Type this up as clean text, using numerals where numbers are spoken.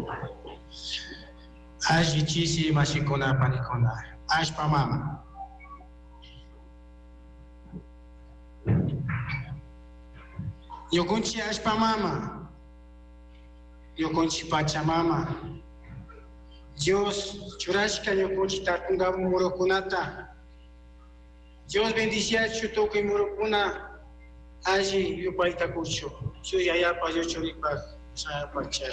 Ash vichisi mashikuna panikuna. Ash pamama. Yokunchi ash pamama. Yokunchi pachamama. Dios churashka yokunchi tarpunga murokunata. Dios bendicia chutoku murokuna. Allí yo paita cucho. Yo ya pa yo choripa. Saya pachar.